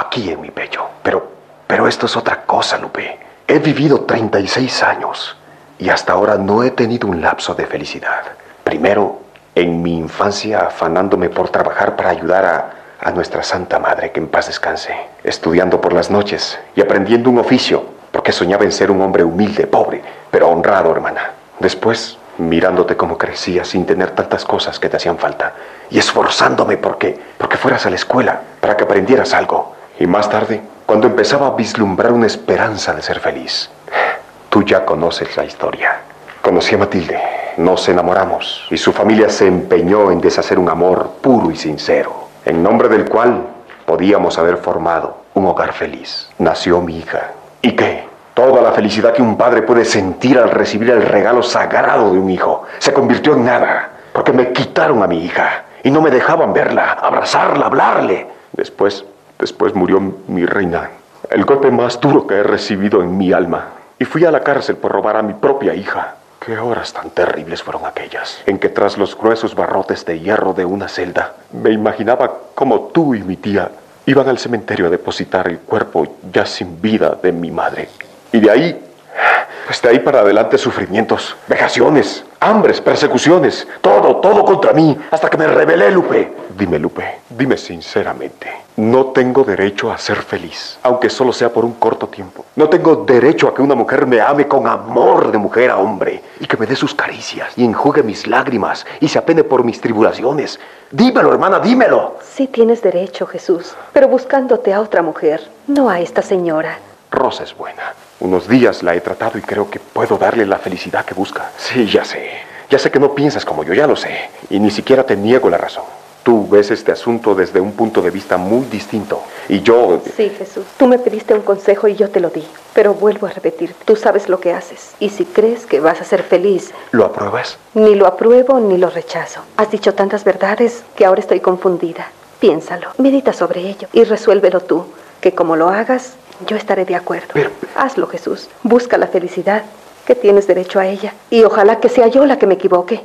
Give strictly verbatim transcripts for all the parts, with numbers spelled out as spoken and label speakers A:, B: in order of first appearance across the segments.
A: aquí en mi pecho. Pero, pero esto es otra cosa, Lupe. He vivido treinta y seis años y hasta ahora no he tenido un lapso de felicidad. Primero, en mi infancia afanándome por trabajar para ayudar a, a nuestra Santa Madre, que en paz descanse, estudiando por las noches y aprendiendo un oficio, porque soñaba en ser un hombre humilde, pobre, pero honrado, hermana. Después, mirándote cómo crecías sin tener tantas cosas que te hacían falta y esforzándome porque, porque fueras a la escuela, para que aprendieras algo. Y más tarde, cuando empezaba a vislumbrar una esperanza de ser feliz. Tú ya conoces la historia. Conocí a Matilde, nos enamoramos y su familia se empeñó en deshacer un amor puro y sincero, en nombre del cual podíamos haber formado un hogar feliz. Nació mi hija. ¿Y qué? Toda la felicidad que un padre puede sentir al recibir el regalo sagrado de un hijo se convirtió en nada, porque me quitaron a mi hija y no me dejaban verla, abrazarla, hablarle. Después, después murió mi reina, el golpe más duro que he recibido en mi alma. Y fui a la cárcel por robar a mi propia hija. Qué horas tan terribles fueron aquellas, en que tras los gruesos barrotes de hierro de una celda, me imaginaba como tú y mi tía iban al cementerio a depositar el cuerpo ya sin vida de mi madre. Y de ahí, pues de ahí para adelante sufrimientos, vejaciones, hambres, persecuciones, todo, todo contra mí, hasta que me rebelé, Lupe. Dime, Lupe, dime sinceramente, no tengo derecho a ser feliz, aunque solo sea por un corto tiempo. No tengo derecho a que una mujer me ame con amor de mujer a hombre, y que me dé sus caricias, y enjugue mis lágrimas, y se apene por mis tribulaciones. Dímelo, hermana, dímelo.
B: Sí tienes derecho, Jesús, pero buscándote a otra mujer, no a esta señora.
A: Rosa es buena. Unos días la he tratado y creo que puedo darle la felicidad que busca. Sí, ya sé. Ya sé que no piensas como yo, ya lo sé. Y ni siquiera te niego la razón. Tú ves este asunto desde un punto de vista muy distinto. Y yo...
B: Sí, Jesús. Tú me pediste un consejo y yo te lo di. Pero vuelvo a repetir, tú sabes lo que haces. Y si crees que vas a ser feliz...
A: ¿Lo apruebas?
B: Ni lo apruebo ni lo rechazo. Has dicho tantas verdades que ahora estoy confundida. Piénsalo, medita sobre ello y resuélvelo tú. Que como lo hagas... yo estaré de acuerdo.
A: Pero...
B: hazlo, Jesús. Busca la felicidad, que tienes derecho a ella. Y ojalá que sea yo la que me equivoque.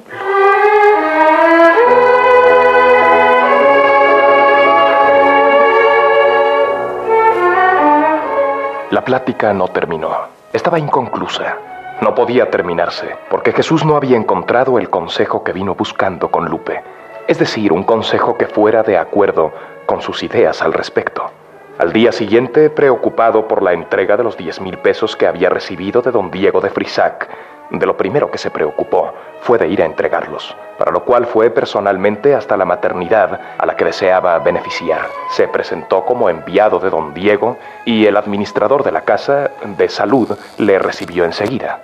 C: La plática no terminó. Estaba inconclusa. No podía terminarse, porque Jesús no había encontrado el consejo que vino buscando con Lupe. Es decir, un consejo que fuera de acuerdo con sus ideas al respecto. Al día siguiente, preocupado por la entrega de los diez mil pesos que había recibido de don Diego de Frisac, de lo primero que se preocupó fue de ir a entregarlos, para lo cual fue personalmente hasta la maternidad a la que deseaba beneficiar. Se presentó como enviado de don Diego y el administrador de la casa de salud le recibió enseguida.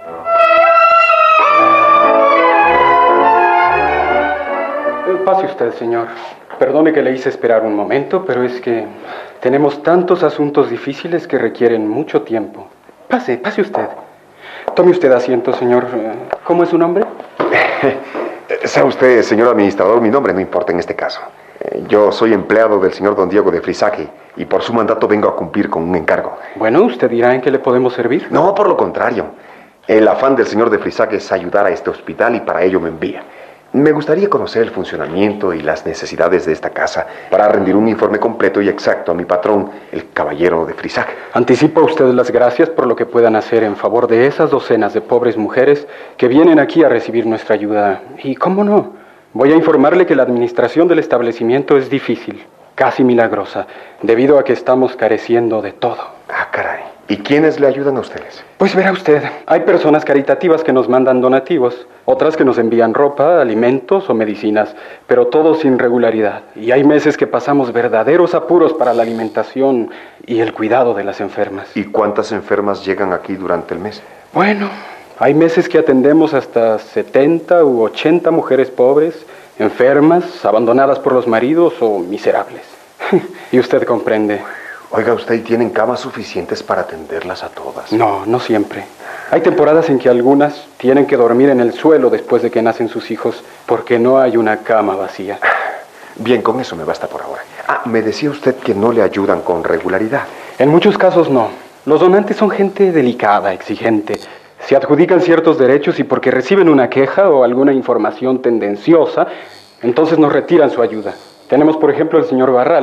D: Pase usted, señor. Perdone que le hice esperar un momento, pero es que tenemos tantos asuntos difíciles que requieren mucho tiempo. Pase, pase usted. Tome usted asiento, señor. ¿Cómo es su nombre?
A: Sea usted, señor administrador, mi nombre no importa en este caso. Yo soy empleado del señor don Diego de Frisac y por su mandato vengo a cumplir con un encargo.
D: Bueno, ¿usted dirá en qué le podemos servir?
A: No, por lo contrario. El afán del señor de Frisac es ayudar a este hospital y para ello me envía. Me gustaría conocer el funcionamiento y las necesidades de esta casa para rendir un informe completo y exacto a mi patrón, el caballero de Frisac.
D: Anticipo a usted las gracias por lo que puedan hacer en favor de esas docenas de pobres mujeres que vienen aquí a recibir nuestra ayuda. Y cómo no, voy a informarle que la administración del establecimiento es difícil, casi milagrosa, debido a que estamos careciendo de todo.
A: Ah, caray. ¿Y quiénes le ayudan a ustedes?
D: Pues verá usted, hay personas caritativas que nos mandan donativos, otras que nos envían ropa, alimentos o medicinas, pero todo sin regularidad. Y hay meses que pasamos verdaderos apuros para la alimentación y el cuidado de las enfermas.
A: ¿Y cuántas enfermas llegan aquí durante el mes?
D: Bueno, hay meses que atendemos hasta setenta u ochenta mujeres pobres, enfermas, abandonadas por los maridos o miserables. Y usted comprende.
A: Oiga, ¿usted tienen camas suficientes para atenderlas a todas?
D: No, no siempre. Hay temporadas en que algunas tienen que dormir en el suelo después de que nacen sus hijos porque no hay una cama vacía.
A: Bien, con eso me basta por ahora. Ah, me decía usted que no le ayudan con regularidad.
D: En muchos casos no. Los donantes son gente delicada, exigente. Se adjudican ciertos derechos y porque reciben una queja o alguna información tendenciosa, entonces nos retiran su ayuda. Tenemos, por ejemplo, el señor Barrales.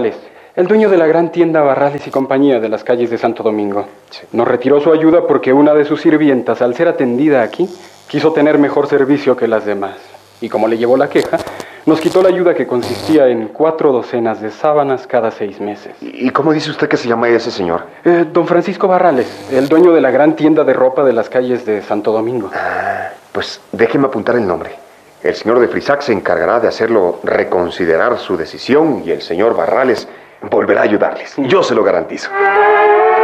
D: El dueño de la gran tienda Barrales y compañía de las calles de Santo Domingo. Sí. Nos retiró su ayuda porque una de sus sirvientas, al ser atendida aquí, quiso tener mejor servicio que las demás. Y como le llevó la queja, nos quitó la ayuda que consistía en cuatro docenas de sábanas cada seis meses.
A: ¿Y cómo dice usted que se llama ese señor?
D: Eh, don Francisco Barrales, el dueño de la gran tienda de ropa de las calles de Santo Domingo.
A: Ah, pues déjeme apuntar el nombre. El señor de Frisac se encargará de hacerlo reconsiderar su decisión y el señor Barrales volverá a ayudarles. Yo se lo garantizo.